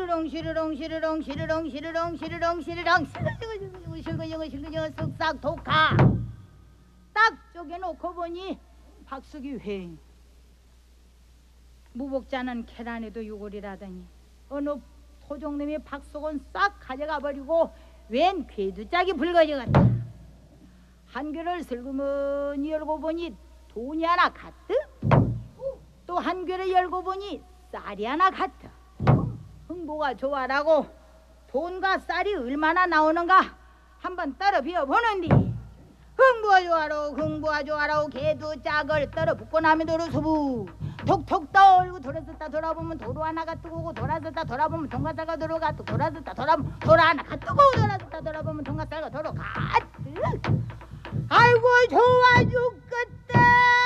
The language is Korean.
시르렁 시르렁 시르렁 시르렁 시르렁 시르렁 시르렁 실근실근 쓱싹 독하. 딱 쪼개놓고 보니 박숙이 회. 무복자는 계란에도 유골이라더니 어느 토종놈이 박숙은 싹 가져가 버리고 웬 괴두짝이 붉어져갔다. 한 괴를 슬그머니 열고 보니 돈이 하나 갔다. 또 한 괴를 열고 보니 쌀이 하나 갔다. 흥보가 좋아라고 돈과 쌀이 얼마나 나오는가 한번 떨어 비워보는디 흥부가 좋아라고 흥부가 좋아라고 개두짝을 떨어 붓고 나면 도로수부 톡톡 떨고 돌아섰다 돌아보면 도로 하나가 뜨고 돌아섰다 돌아보면 동가쌀가 도로가 뜨고 돌아섰다 돌아보면 도로 하나가 뜨고 돌아섰다 돌아보면 동가쌀가 도로가 뜨. 아이고 좋아 죽겠다.